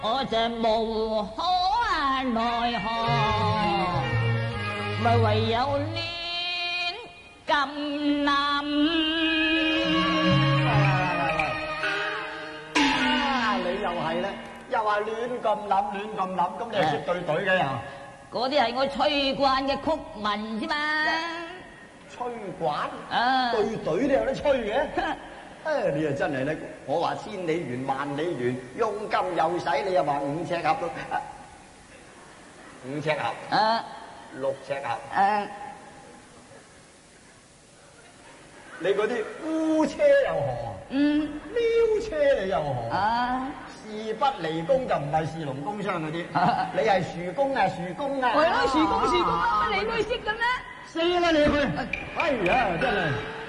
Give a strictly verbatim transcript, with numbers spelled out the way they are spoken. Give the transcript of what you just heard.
我就無可奈何，咪唯有亂咁諗。 啊！你又係咧，又話亂咁諗，亂咁諗，咁你係識對隊嘅又？ 嗰啲係我吹慣嘅曲文啫嘛。 吹慣？ 啊！ 對隊你有得吹嘅？誒，你啊真係咧！我話千里緣萬里緣，佣金又使，你又話五尺合咯？五尺合？ 啊！ 六尺合？ 啊！ 你嗰啲烏車又何？ 嗯， 撩車你又何？ 啊！ 事不離宮就唔係士農工商嗰啲，你係樹工啊樹工啊！ 係咯，樹工樹工啊，你都識嘅咩？ 死啦你去！哎呀，真係〜